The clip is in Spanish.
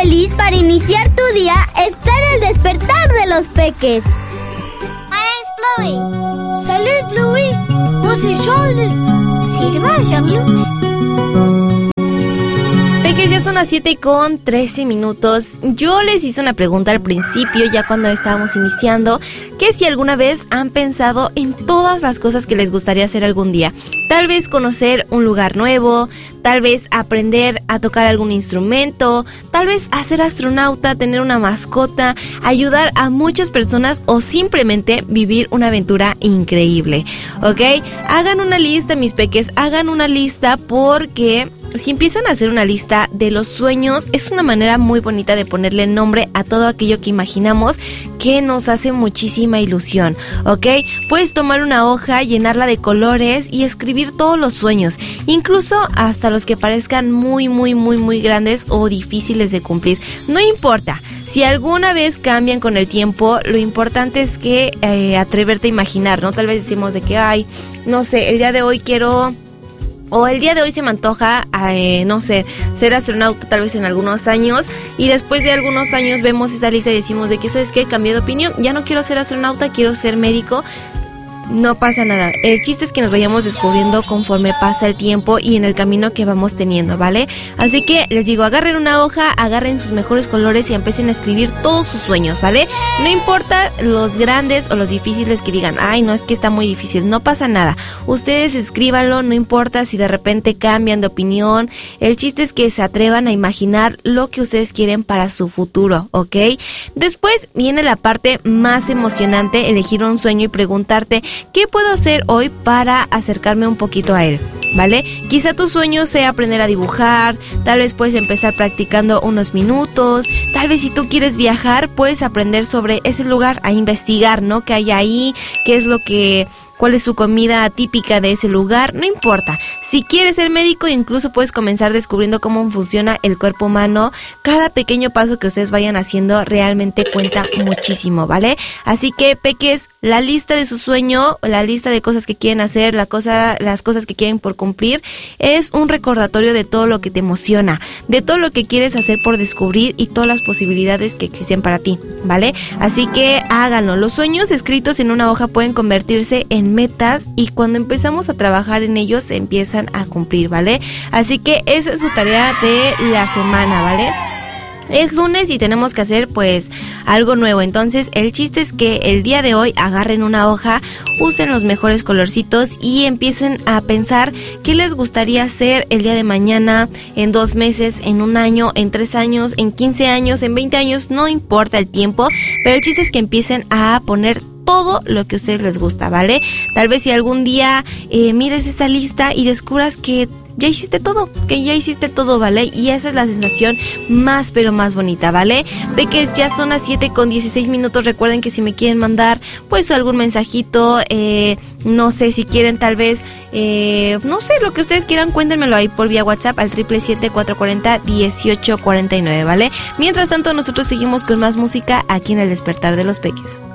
feliz para iniciar tu día está en el despertar de los peques. My name's Bluey. Salut, Bluey. Moi, c'est Jean-Luc. C'est vrai, Jean-Luc. Peques, ya son las 7:13. Yo les hice una pregunta al principio, ya cuando estábamos iniciando, que si alguna vez han pensado en todas las cosas que les gustaría hacer algún día. Tal vez conocer un lugar nuevo, tal vez aprender a tocar algún instrumento, tal vez ser astronauta, tener una mascota, ayudar a muchas personas o simplemente vivir una aventura increíble, ¿ok? Hagan una lista, mis peques, hagan una lista, porque si empiezan a hacer una lista de los sueños, es una manera muy bonita de ponerle nombre a todo aquello que imaginamos que nos hace muchísima ilusión, ¿ok? Puedes tomar una hoja, llenarla de colores y escribir todos los sueños, incluso hasta los que parezcan muy grandes o difíciles de cumplir. No importa. Si alguna vez cambian con el tiempo, lo importante es que atreverte a imaginar, ¿no? Tal vez decimos de que, ay, no sé, el día de hoy quiero... O el día de hoy se me antoja, no sé, ser astronauta tal vez en algunos años, y después de algunos años vemos esa lista y decimos de que, ¿sabes qué? Cambié de opinión, ya no quiero ser astronauta, quiero ser médico. No pasa nada. El chiste es que nos vayamos descubriendo conforme pasa el tiempo y en el camino que vamos teniendo, ¿vale? Así que les digo, agarren una hoja, agarren sus mejores colores y empiecen a escribir todos sus sueños, ¿vale? No importa los grandes o los difíciles que digan, ay, no, es que está muy difícil, no pasa nada. Ustedes escríbanlo, no importa si de repente cambian de opinión. El chiste es que se atrevan a imaginar lo que ustedes quieren para su futuro, ¿ok? Después viene la parte más emocionante, elegir un sueño y preguntarte, ¿qué puedo hacer hoy para acercarme un poquito a él? ¿Vale? Quizá tu sueño sea aprender a dibujar, tal vez puedes empezar practicando unos minutos, tal vez si tú quieres viajar, puedes aprender sobre ese lugar, a investigar, ¿no? ¿Qué hay ahí? ¿Qué es lo que... cuál es su comida típica de ese lugar? No importa. Si quieres ser médico, incluso puedes comenzar descubriendo cómo funciona el cuerpo humano. Cada pequeño paso que ustedes vayan haciendo realmente cuenta muchísimo, ¿vale? Así que, peques, la lista de su sueño, la lista de cosas que quieren hacer, las cosas que quieren por cumplir, es un recordatorio de todo lo que te emociona, de todo lo que quieres hacer por descubrir y todas las posibilidades que existen para ti, ¿vale? Así que háganlo. Los sueños escritos en una hoja pueden convertirse en metas y cuando empezamos a trabajar en ellos se empiezan a cumplir, ¿vale? Así que esa es su tarea de la semana, ¿vale? Es lunes y tenemos que hacer pues algo nuevo, entonces el chiste es que el día de hoy agarren una hoja, usen los mejores colorcitos y empiecen a pensar qué les gustaría hacer el día de mañana, en 2 meses, en 1 año, en 3 años, en 15 años, en 20 años, no importa el tiempo, pero el chiste es que empiecen a poner todo lo que a ustedes les gusta, ¿vale? Tal vez si algún día mires esa lista y descubras que ya hiciste todo, ¿vale? Y esa es la sensación más, pero más bonita, ¿vale? Peques, ya son las 7:16. Recuerden que si me quieren mandar, pues, algún mensajito, no sé, si quieren tal vez, no sé, lo que ustedes quieran, cuéntenmelo ahí por vía WhatsApp al 777-440-1849, ¿vale? Mientras tanto, nosotros seguimos con más música aquí en El Despertar de los Peques.